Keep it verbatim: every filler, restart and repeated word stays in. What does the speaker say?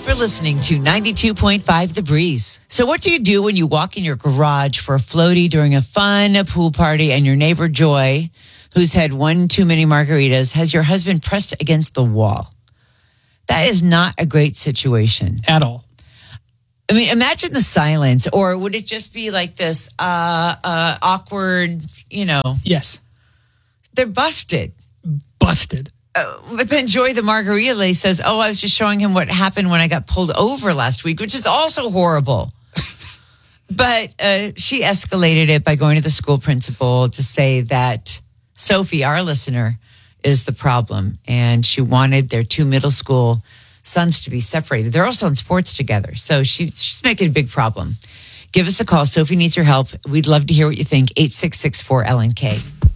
for listening to ninety-two point five The Breeze. So what do you do when you walk in your garage for a floaty during a fun pool party and your neighbor Joy, who's had one too many margaritas, has your husband pressed against the wall? That is not a great situation. At all. I mean, imagine the silence, or would it just be like this uh, uh, awkward, you know? Yes. They're busted. Busted. Uh, but then Joy, the margarita lady, says, oh, I was just showing him what happened when I got pulled over last week, which is also horrible. But uh, she escalated it by going to the school principal to say that Sophie, our listener, is the problem. And she wanted their two middle school sons to be separated. They're also in sports together. So she, she's making a big problem. Give us a call. Sophie needs your help. We'd love to hear what you think. eight six six four L N K.